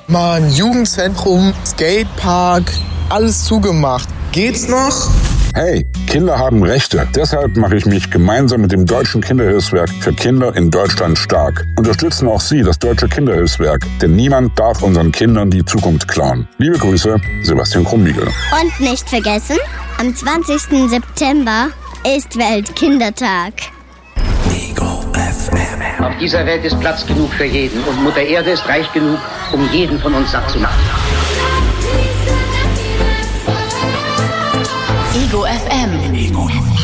Mann, Jugendzentrum, Skatepark, alles zugemacht. Geht's noch? Hey, Kinder haben Rechte. Deshalb mache ich mich gemeinsam mit dem Deutschen Kinderhilfswerk für Kinder in Deutschland stark. Unterstützen auch Sie das Deutsche Kinderhilfswerk, denn niemand darf unseren Kindern die Zukunft klauen. Liebe Grüße, Sebastian Krumbiegel. Und nicht vergessen, am 20. September ist Weltkindertag. Ego FM. Auf dieser Welt ist Platz genug für jeden und Mutter Erde ist reich genug, um jeden von uns satt zu machen. Ego FM. Ego FM.